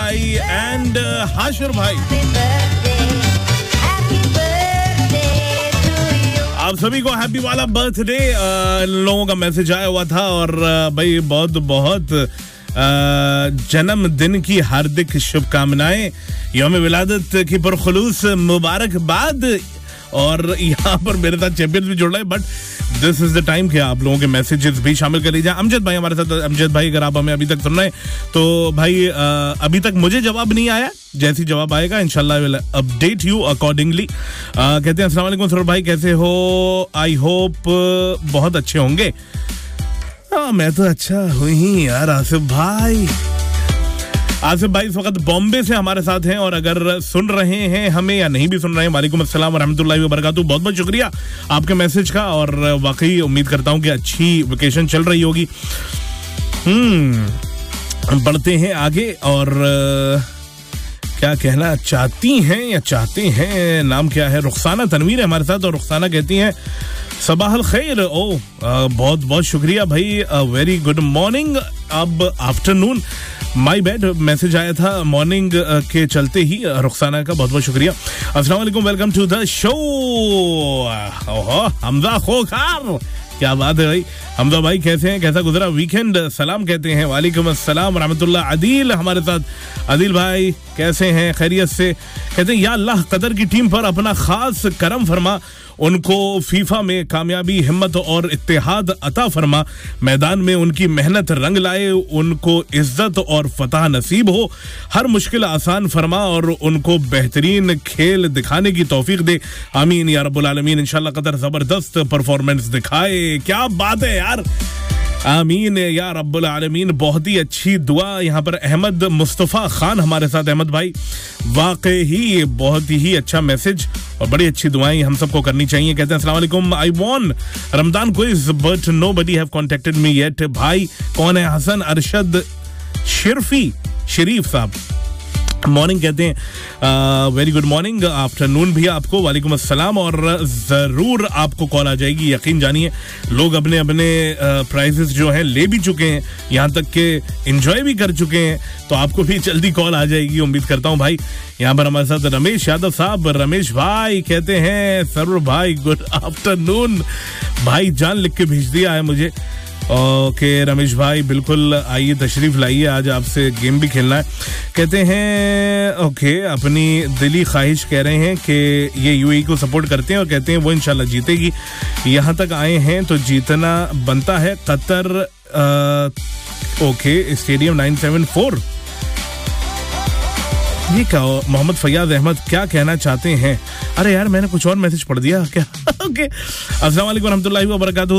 भाई एंड हाशिर भाई, आप सभी को हैप्पी वाला बर्थडे। लोगों का मैसेज आया हुआ था और भाई बहुत बहुत जन्मदिन की हार्दिक शुभकामनाएं, यौम विलादत की पुरखुलूस मुबारकबाद। और यहाँ पर मेरे साथ चैंपियंस भी जुड़ रहे हैं, but this is the time कि आप लोगों के मैसेजेस भी शामिल कर लीजिए। अमजद भाई हमारे साथ। अमजद भाई अगर आप हमें अभी तक सुन रहे हैं तो भाई अभी तक मुझे जवाब नहीं आया, जैसी जवाब आएगा इंशाल्लाह I will update you accordingly. कहते हैं अस्सलाम वालेकुम सर भाई, कैसे हो? आई होप बहुत अच्छे होंगे। मैं तो अच्छा हुई ही यार। आसिफ भाई इस वक्त बॉम्बे से हमारे साथ हैं और अगर सुन रहे हैं हमें या नहीं भी सुन रहे हैं, वालेकुम अस्सलाम व रहमतुल्लाहि व बरकातहू। बहुत बहुत शुक्रिया आपके मैसेज का और वाकई उम्मीद करता हूं कि अच्छी वेकेशन चल रही होगी। बढ़ते हैं आगे और क्या कहना चाहती हैं या चाहते हैं, नाम क्या है? रुखसाना तनवीर है हमारे साथ और रुखसाना कहती हैं सबाहल खैर। बहुत बहुत शुक्रिया भाई, वेरी गुड मॉर्निंग। अब आफ्टरनून, माई बैड, मैसेज आया था मॉर्निंग के चलते ही। रुखसाना का बहुत बहुत शुक्रिया। अस्सलाम वालेकुम, welcome to the show. Hamza Khokhar, क्या बात है भाई। हमजा भाई कैसे हैं, कैसा गुजरा वीकेंड? सलाम कहते हैं। वालेकुम अस्सलाम रहमतुल्लाह। आदिल हमारे साथ। आदिल भाई कैसे हैं, खैरियत से? कहते हैं या अल्लाह कदर की टीम पर अपना खास करम फरमा, उनको फीफा में कामयाबी, हिम्मत और इत्तेहाद अता फरमा, मैदान में उनकी मेहनत रंग लाए, उनको इज्जत और फतह नसीब हो, हर मुश्किल आसान फरमा और उनको बेहतरीन खेल दिखाने की तौफीक दे। आमीन या रब्बुल आलमीन। इंशाल्लाह कतर जबरदस्त परफॉर्मेंस दिखाए। क्या बात है यार, आमीन या रब्बुल आलमीन। बहुत ही अच्छी दुआ। यहाँ पर अहमद मुस्तफ़ा खान हमारे साथ। अहमद भाई वाकई ही बहुत ही अच्छा मैसेज और बड़ी अच्छी दुआएं हम सबको करनी चाहिए। कहते हैं अस्सलाम वालेकुम, आई von Ramzan quiz but nobody have contacted me yet. भाई कौन है? हसन अरशद शरीफ साहब। मॉर्निंग कहते हैं, वेरी गुड मॉर्निंग। आफ्टरनून भी आपको। वालेकुम अस्सलाम। और ज़रूर आपको कॉल आ जाएगी, यकीन जानिए। लोग अपने अपने प्राइजेस जो हैं ले भी चुके हैं, यहाँ तक के एंजॉय भी कर चुके हैं, तो आपको भी जल्दी कॉल आ जाएगी उम्मीद करता हूँ भाई। यहाँ पर हमारे साथ रमेश यादव साहब। रमेश भाई कहते हैं सरूर भाई गुड आफ्टरनून। भाई जान लिख के भेज दिया है मुझे। ओके रमेश भाई, बिल्कुल आइए, तशरीफ लाइए, आज आपसे गेम भी खेलना है। कहते हैं ओके, अपनी दिली ख्वाहिश कह रहे हैं कि ये यूएई को सपोर्ट करते हैं और कहते हैं वो इंशाल्लाह जीतेगी। यहाँ तक आए हैं तो जीतना बनता है। Qatar okay stadium 974। ये क्या? मोहम्मद फैयाज अहमद क्या कहना चाहते हैं? अरे यार मैंने कुछ और मैसेज पढ़ दिया क्या? ओके अस्सलाम वालेकुम रहमतुल्लाहि व बरकातहू।